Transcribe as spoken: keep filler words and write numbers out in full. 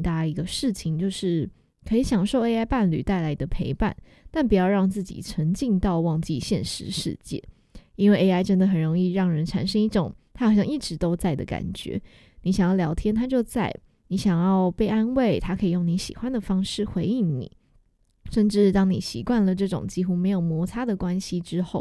大家一个事情，就是可以享受 A I 伴侣带来的陪伴，但不要让自己沉浸到忘记现实世界，因为 A I 真的很容易让人产生一种它好像一直都在的感觉。你想要聊天它就在，你想要被安慰它可以用你喜欢的方式回应你，甚至当你习惯了这种几乎没有摩擦的关系之后，